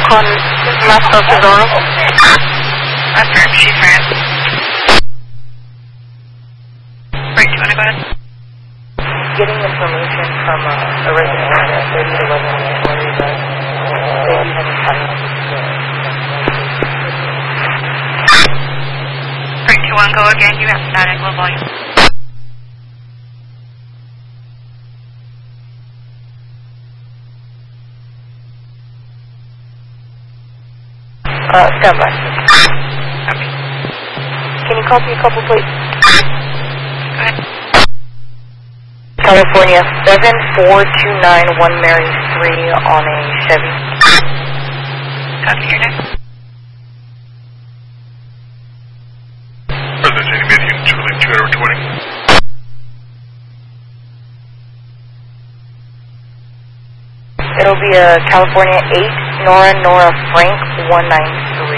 con Master Cesaro. Affirm, she's ran. Right, do you want to go ahead? Getting information from a resident area, 30 to 11 where you guys, they even have Right, 2-1, go again, you have static, low volume. stand by. Copy. Can you copy a couple, please? Go ahead. California 7429 Mary 3 on a Chevy. Copy, your next. President Jenny Matthew, Charlie 220. It'll be a California 8 Nora Frank 193.